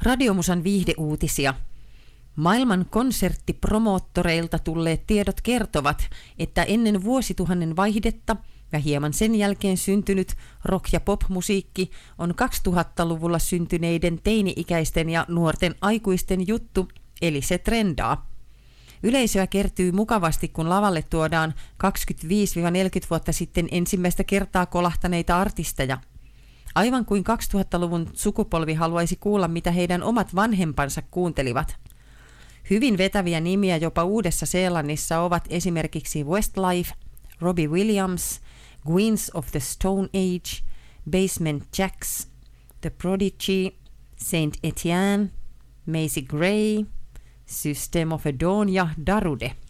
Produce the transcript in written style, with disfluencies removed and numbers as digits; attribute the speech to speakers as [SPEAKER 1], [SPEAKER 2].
[SPEAKER 1] Radiomusan viihdeuutisia. Maailman konserttipromoottoreilta tulleet tiedot kertovat, että ennen vuosituhannen vaihdetta ja hieman sen jälkeen syntynyt rock- ja pop-musiikki on 2000-luvulla syntyneiden teini-ikäisten ja nuorten aikuisten juttu, eli se trendaa. Yleisöä kertyy mukavasti, kun lavalle tuodaan 25-40 vuotta sitten ensimmäistä kertaa kolahtaneita artisteja. Aivan kuin 2000-luvun sukupolvi haluaisi kuulla, mitä heidän omat vanhempansa kuuntelivat. Hyvin vetäviä nimiä jopa Uudessa-Seelannissa ovat esimerkiksi Westlife, Robbie Williams, Queens of the Stone Age, Basement Jaxx, The Prodigy, Saint Etienne, Macy Gray, System of a Down ja Darude.